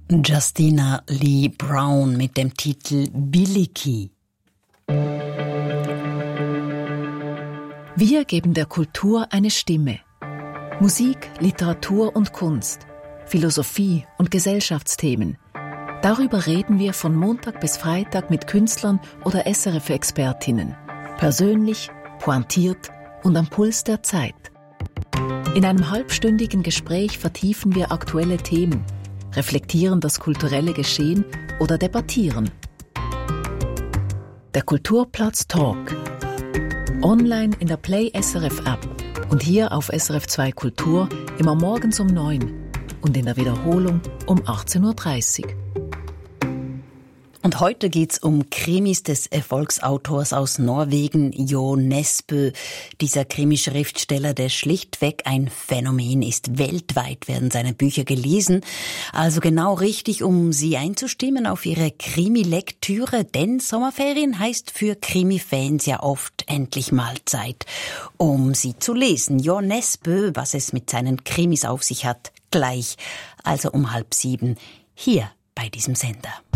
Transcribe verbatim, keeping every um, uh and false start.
Justina Lee Brown mit dem Titel Biliki. Wir geben der Kultur eine Stimme. Musik, Literatur und Kunst, Philosophie und Gesellschaftsthemen. Darüber reden wir von Montag bis Freitag mit Künstlern oder S R F-Expertinnen. Persönlich, pointiert und am Puls der Zeit. In einem halbstündigen Gespräch vertiefen wir aktuelle Themen, reflektieren das kulturelle Geschehen oder debattieren. Der Kulturplatz Talk. Online in der Play S R F App und hier auf S R F zwei Kultur immer morgens um neun und in der Wiederholung um achtzehn Uhr dreißig. Und heute geht's um Krimis des Erfolgsautors aus Norwegen, Jo Nesbø. Dieser Krimischriftsteller, der schlichtweg ein Phänomen ist. Weltweit werden seine Bücher gelesen. Also genau richtig, um Sie einzustimmen auf Ihre Krimi-Lektüre. Denn Sommerferien heißt für Krimi-Fans ja oft endlich mal Zeit, um sie zu lesen. Jo Nesbø, was es mit seinen Krimis auf sich hat, gleich, also um halb sieben, hier bei diesem Sender.